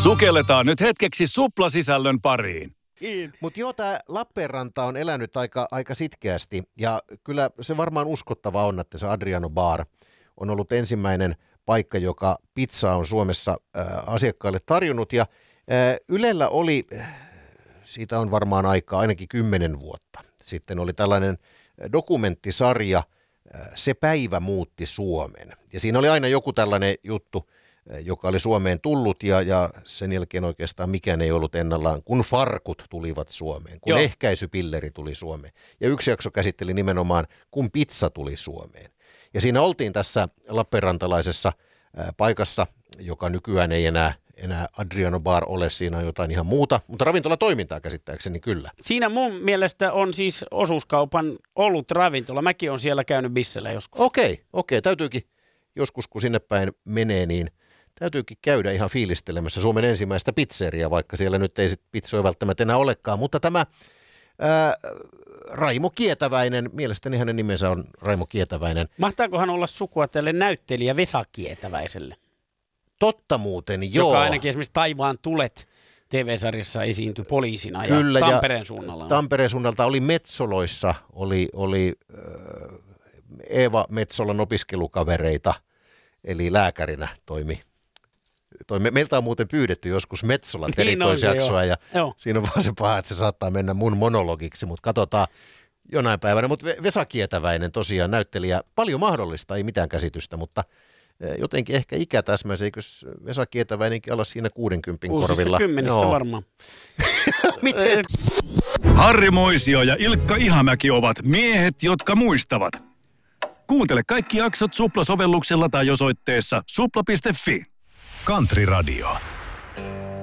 Sukelletaan nyt hetkeksi suplasisällön pariin. Mutta joo, tämä Lappeenranta on elänyt aika sitkeästi ja kyllä se varmaan uskottava on, että se Adriano Bar on ollut ensimmäinen paikka, joka pizzaa on Suomessa asiakkaille tarjonnut ja Ylellä oli, siitä on varmaan aikaa ainakin 10 vuotta. Sitten oli tällainen dokumenttisarja, Se päivä muutti Suomen ja siinä oli aina joku tällainen juttu, joka oli Suomeen tullut ja sen jälkeen oikeastaan mikään ei ollut ennallaan, kun farkut tulivat Suomeen, kun ehkäisypilleri tuli Suomeen. Ja yksi jakso käsitteli nimenomaan, kun pizza tuli Suomeen. Ja siinä oltiin tässä lappeenrantalaisessa paikassa, joka nykyään ei enää Adriano Bar ole, siinä on jotain ihan muuta, mutta ravintolatoimintaa käsittääkseni kyllä. Siinä mun mielestä on siis osuuskaupan ollut ravintola. Mäkin on siellä käynyt bissellä joskus. Okei. Täytyykin joskus, kun sinne päin menee, niin täytyykin käydä ihan fiilistelemässä Suomen ensimmäistä pizzeriaa, vaikka siellä nyt ei sit pizzoja välttämättä enää olekaan. Mutta tämä Raimo Kietäväinen, mielestäni hänen nimensä on Raimo Kietäväinen. Mahtaakohan olla sukua tälle näyttelijä Vesa Kietäväiselle? Totta muuten, joo. Joka ainakin esimerkiksi Taivaan tulet TV-sarjassa esiintyi poliisina kyllä, ja Tampereen suunnalla. Tampereen suunnalta oli Metsoloissa, oli Eeva Metsolan opiskelukavereita, eli lääkärinä toimi. Meiltä on muuten pyydetty joskus Metsolan erikoisjaksoa ja siinä on vaan se paha, että se saattaa mennä mun monologiksi, mutta katsotaan jonain päivänä. Mutta Vesa Kietäväinen tosiaan näyttelijä, paljon mahdollista, ei mitään käsitystä, mutta jotenkin ehkä ikätäsmäisen, eikö Vesa Kietäväinenkin olla siinä 60 korvilla? 10 varmaan. Miten? Harri Moisio ja Ilkka Ihamäki ovat miehet, jotka muistavat. Kuuntele kaikki jaksot Supla-sovelluksella tai osoitteessa supla.fi. Country Radio.